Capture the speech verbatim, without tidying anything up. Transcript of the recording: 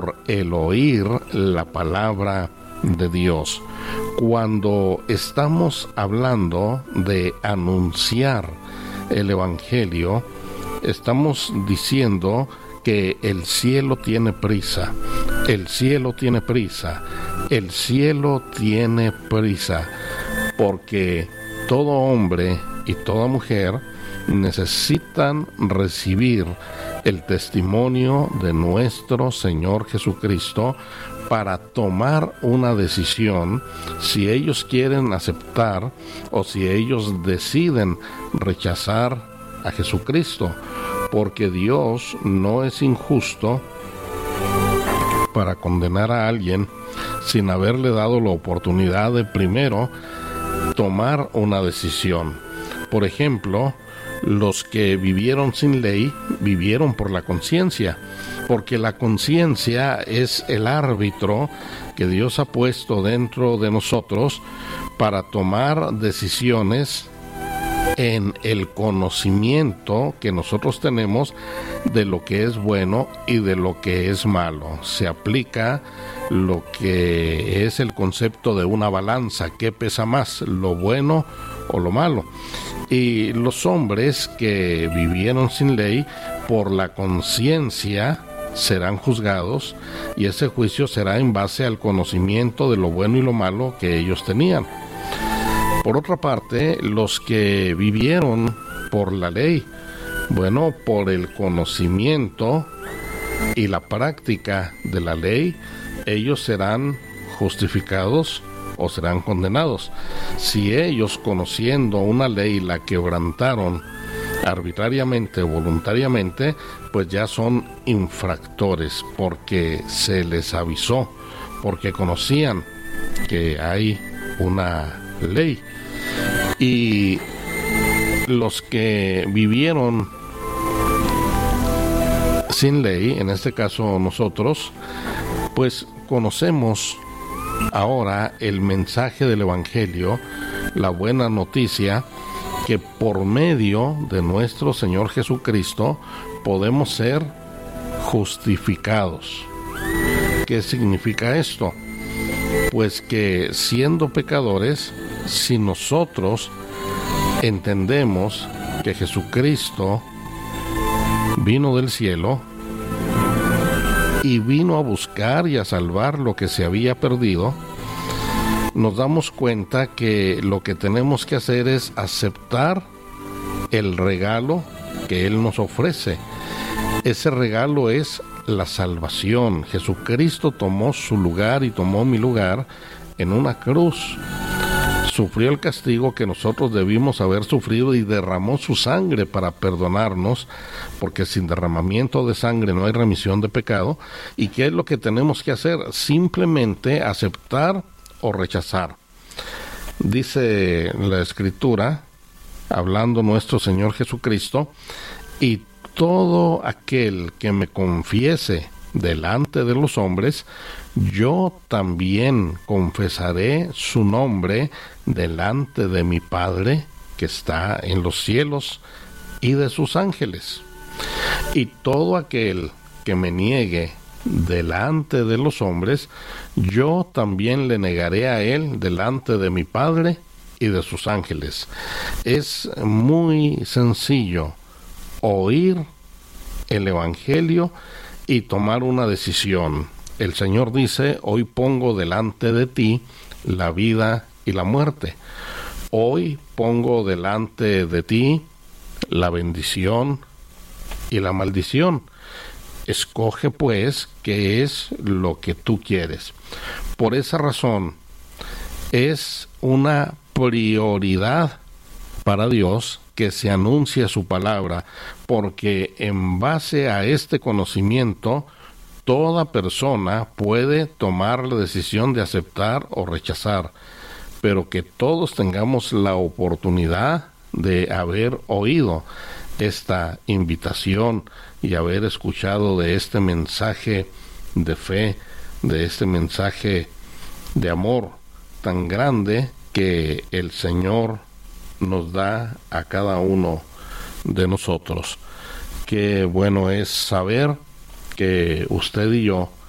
el oír la palabra de Dios. Cuando estamos hablando de anunciar el Evangelio, estamos diciendo que el cielo tiene prisa, el cielo tiene prisa, el cielo tiene prisa, porque todo hombre y toda mujer necesitan recibir el testimonio de nuestro Señor Jesucristo para tomar una decisión si ellos quieren aceptar o si ellos deciden rechazar a Jesucristo, porque Dios no es injusto para condenar a alguien sin haberle dado la oportunidad de primero tomar una decisión. Por ejemplo, los que vivieron sin ley vivieron por la conciencia, porque la conciencia es el árbitro que Dios ha puesto dentro de nosotros para tomar decisiones en el conocimiento que nosotros tenemos de lo que es bueno y de lo que es malo. Se aplica lo que es el concepto de una balanza, ¿qué pesa más, lo bueno o lo malo? Y los hombres que vivieron sin ley, por la conciencia serán juzgados, y ese juicio será en base al conocimiento de lo bueno y lo malo que ellos tenían. Por otra parte, los que vivieron por la ley, bueno, por el conocimiento y la práctica de la ley, ellos serán justificados o serán condenados. Si ellos, conociendo una ley, la quebrantaron arbitrariamente o voluntariamente, pues ya son infractores, porque se les avisó, porque conocían que hay una ley. Y los que vivieron sin ley, en este caso nosotros, pues conocemos ahora el mensaje del Evangelio, la buena noticia, que por medio de nuestro Señor Jesucristo podemos ser justificados. ¿Qué significa esto? Pues que siendo pecadores, si nosotros entendemos que Jesucristo vino del cielo y vino a buscar y a salvar lo que se había perdido, nos damos cuenta que lo que tenemos que hacer es aceptar el regalo que Él nos ofrece. Ese regalo es la salvación. Jesucristo tomó su lugar y tomó mi lugar en una cruz. Sufrió el castigo que nosotros debimos haber sufrido y derramó su sangre para perdonarnos, porque sin derramamiento de sangre no hay remisión de pecado. ¿Y qué es lo que tenemos que hacer? Simplemente aceptar o rechazar. Dice la Escritura, hablando nuestro Señor Jesucristo, y todo aquel que me confiese delante de los hombres, yo también confesaré su nombre delante de mi Padre que está en los cielos y de sus ángeles. Y todo aquel que me niegue delante de los hombres, yo también le negaré a él delante de mi Padre y de sus ángeles. Es muy sencillo oír el Evangelio y tomar una decisión. El Señor dice, hoy pongo delante de ti la vida y la muerte. Hoy pongo delante de ti la bendición y la maldición. Escoge pues qué es lo que tú quieres. Por esa razón, es una prioridad para Dios que se anuncie su palabra, porque en base a este conocimiento, toda persona puede tomar la decisión de aceptar o rechazar, pero que todos tengamos la oportunidad de haber oído esta invitación y haber escuchado de este mensaje de fe, de este mensaje de amor tan grande que el Señor nos da a cada uno de nosotros. Qué bueno es saber que usted y yo